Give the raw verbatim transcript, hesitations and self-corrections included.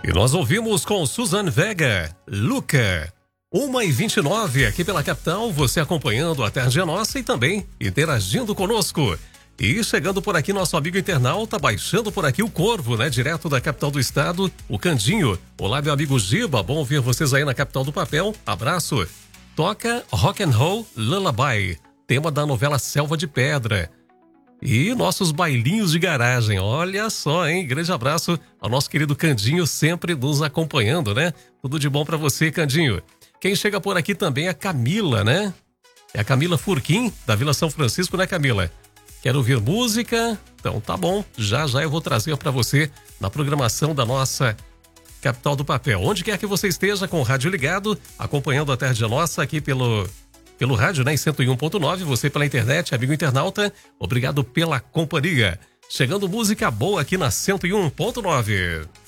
E nós ouvimos com Suzanne Vega, Luca. uma e vinte e nove aqui pela capital, você acompanhando a Tarde é Nossa e também interagindo conosco. E chegando por aqui nosso amigo internauta, baixando por aqui o Corvo, né? Direto da capital do estado, o Candinho. Olá, meu amigo Giba, bom ver vocês aí na capital do papel. Abraço. Toca Rock and Roll Lullaby, tema da novela Selva de Pedra. E nossos bailinhos de garagem, olha só, hein? Grande abraço ao nosso querido Candinho, sempre nos acompanhando, né? Tudo de bom pra você, Candinho. Quem chega por aqui também é a Camila, né? É a Camila Furquim, da Vila São Francisco, né, Camila? Quer ouvir música? Então tá bom, já já eu vou trazer pra você na programação da nossa Capital do Papel. Onde quer que você esteja com o rádio ligado, acompanhando a Tarde Nossa aqui pelo... Pelo rádio, né, em cento e um ponto nove, você pela internet, amigo internauta, obrigado pela companhia. Chegando música boa aqui na cento e um ponto nove.